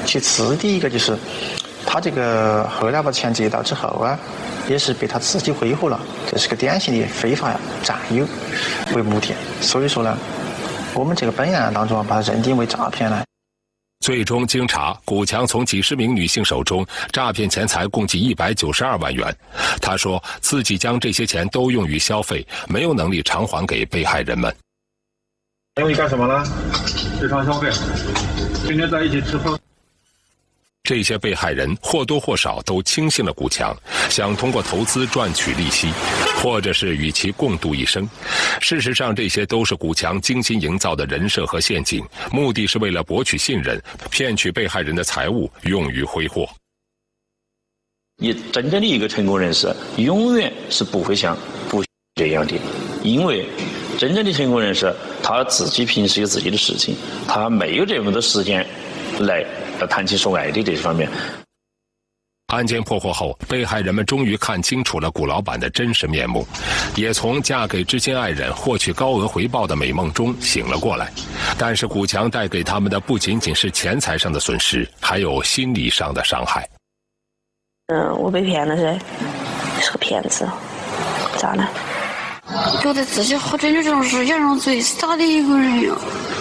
其次，第一个就是他这个后来把钱借到之后啊，也是被他自己挥霍了，这是个典型的非法占有为目的。所以说呢，我们这个本案当中把它认定为诈骗呢。 最终经查，古强从几十名女性手中诈骗钱财共计192万元。他说自己将这些钱都用于消费，没有能力偿还给被害人们。 用于干什么呢？日常消费，天天在一起吃饭。 这些被害人或多或少都轻信了古强，想通过投资赚取利息，或者是与其共度一生。事实上，这些都是古强精心营造的人设和陷阱，目的是为了博取信任，骗取被害人的财物用于挥霍。 你真正的一个成功人士，永远是不会像不这样的，因为真正的成功人士，他自己平时有自己的事情，他没有这么多时间来谈情说爱的这方面。 案件破获后，被害人们终于看清楚了古老板的真实面目，也从嫁给知心爱人获取高额回报的美梦中醒了过来。但是古强带给他们的不仅仅是钱财上的损失，还有心理上的伤害。 我被骗了噻，是个骗子，咋了？ 觉得自己好真就像是洋人最傻的一个人呀。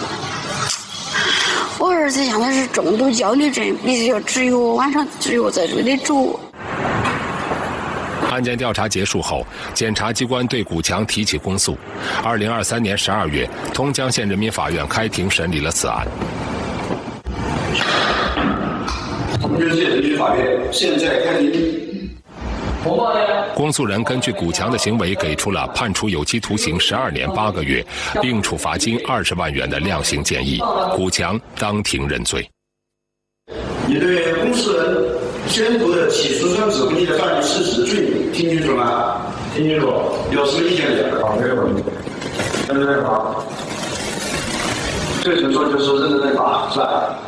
我儿子现在是重度焦虑症，必须要晚上只有在这里住。 案件调查结束后，检察机关对古强提起公诉。2023年12月，通江县人民法院开庭审理了此案。 通江县人民法院现在开庭。 公诉人根据古强的行为给出了判处有期徒刑12年8个月，并处罚金20万元的量刑建议。古强当庭认罪。 你对公诉人宣读的起诉书指控你的犯罪事实罪名听清楚吗？听清楚，有什么意见的？好，没有问题。认真罚。这陈述就是认真罚，是吧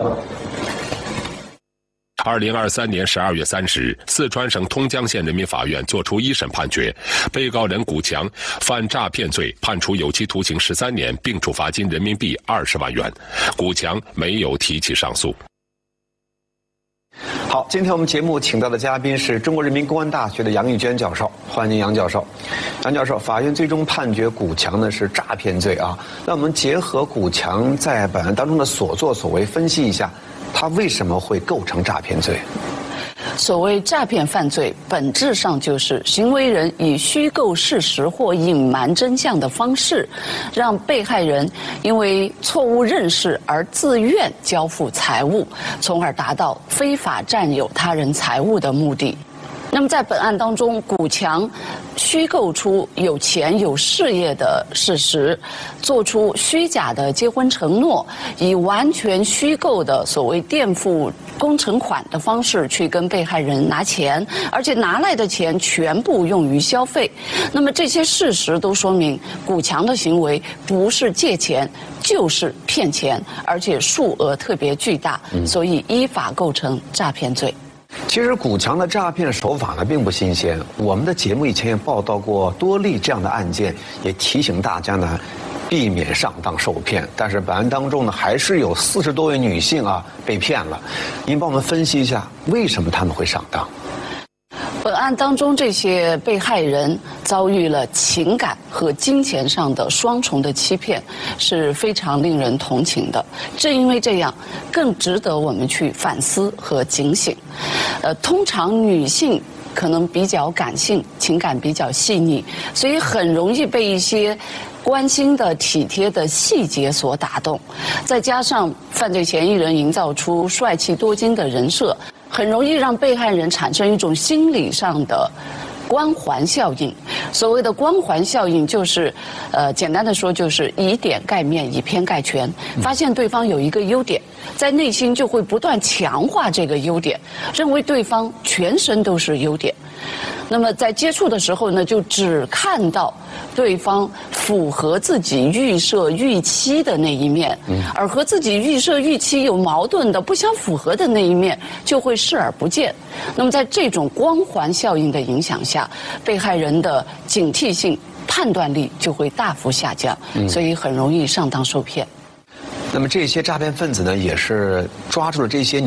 ？2023年12月30日，四川省通江县人民法院作出一审判决，被告人古强犯诈骗罪，判处有期徒刑13年，并处罚金人民币20万元。古强没有提起上诉。 好，今天我们节目请到的嘉宾是中国人民公安大学的杨玉娟教授，欢迎杨教授。杨教授，法院最终判决古强呢是诈骗罪啊。那我们结合古强在本案当中的所作所为，分析一下他为什么会构成诈骗罪。 所谓诈骗犯罪，本质上就是行为人以虚构事实或隐瞒真相的方式，让被害人因为错误认识而自愿交付财物，从而达到非法占有他人财物的目的。那么在本案当中，古强虚构出有钱有事业的事实，做出虚假的结婚承诺，以完全虚构的所谓垫付工程款的方式去跟被害人拿钱，而且拿来的钱全部用于消费。那么这些事实都说明古强的行为不是借钱就是骗钱，而且数额特别巨大，所以依法构成诈骗罪。 其实古强的诈骗手法呢并不新鲜，我们的节目以前也报道过多例这样的案件，也提醒大家呢避免上当受骗。但是本案当中呢还是有40多位女性啊被骗了，您帮我们分析一下为什么他们会上当？ 本案当中，这些被害人遭遇了情感和金钱上的双重的欺骗，是非常令人同情的。正因为这样，更值得我们去反思和警醒。通常女性可能比较感性，情感比较细腻，所以很容易被一些关心的、体贴的细节所打动。再加上犯罪嫌疑人营造出帅气多金的人设，很容易让被害人产生一种心理上的光环效应。所谓的光环效应就是，简单的说就是以点盖面，以偏概全。发现对方有一个优点，在内心就会不断强化这个优点，认为对方全身都是优点。那么在接触的时候呢，就只看到对方符合自己预设预期的那一面，而和自己预设预期有矛盾的、不相符合的那一面就会视而不见。那么在这种光环效应的影响下，被害人的警惕性、判断力就会大幅下降，所以很容易上当受骗。 那么这些诈骗分子呢，也是抓住了这些